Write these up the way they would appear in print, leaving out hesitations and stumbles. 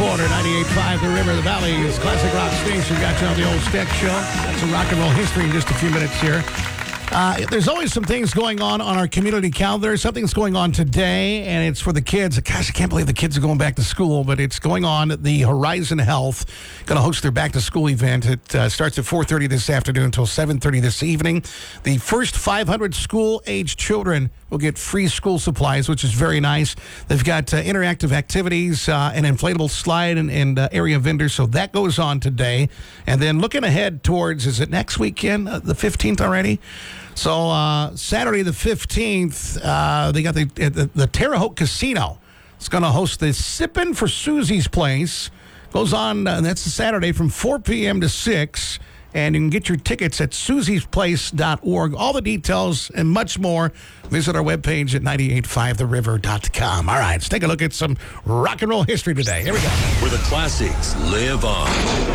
quarter, 98.5 The River, the Valley's classic rock station. Got you on the old Steck Show. Got some rock and roll history in just a few minutes here. There's always some things going on our community calendar. Something's going on today, and it's for the kids. Gosh, I can't believe the kids are going back to school, but it's going on. The Horizon Health going to host their back-to-school event. It starts at 4:30 this afternoon until 7:30 this evening. The first 500 school-age children will get free school supplies, which is very nice. They've got interactive activities, an inflatable slide, and area vendors, so that goes on today. And then looking ahead towards, is it next weekend, the 15th already? So Saturday the 15th, they got the Terre Haute Casino. It's going to host the Sippin' for Susie's Place. Goes on, that's the Saturday from 4 p.m. to 6. And you can get your tickets at susiesplace.org. All the details and much more. Visit our webpage at 985theriver.com. All right, let's take a look at some rock and roll history today. Here we go. Where the classics live on.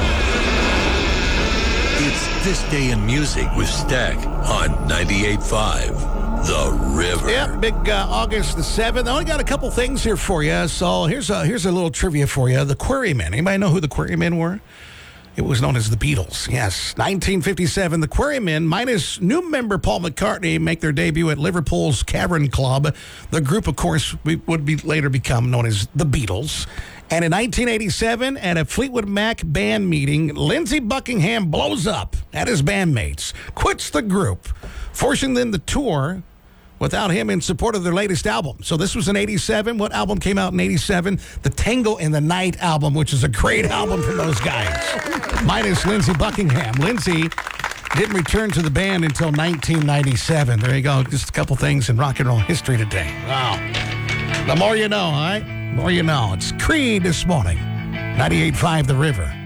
It's This Day in Music with Stack on 98.5 The River. Yeah, big August the 7th. I only got a couple things here for you. So here's a little trivia for you. The Quarrymen. Anybody know who the Quarrymen were? It was known as the Beatles. Yes, 1957, the Quarrymen, minus new member Paul McCartney, make their debut at Liverpool's Cavern Club. The group, of course, would later become known as the Beatles. And in 1987, at a Fleetwood Mac band meeting, Lindsey Buckingham blows up at his bandmates, quits the group, forcing them to tour without him in support of their latest album. So this was in 87. What album came out in 87? The Tango in the Night album, which is a great album from those guys. Minus Lindsey Buckingham. Lindsey didn't return to the band until 1997. There you go. Just a couple things in rock and roll history today. Wow. The more you know, all right? The more you know. It's Creed this morning. 98.5 The River.